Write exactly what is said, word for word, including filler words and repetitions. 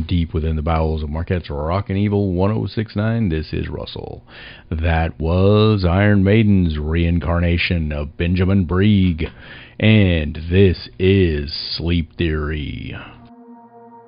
deep within the bowels of Marquette's Rockin' Evil one oh six nine. This is Russell. That was Iron Maiden's reincarnation of Benjamin Brieg. And this is Sleep Theory.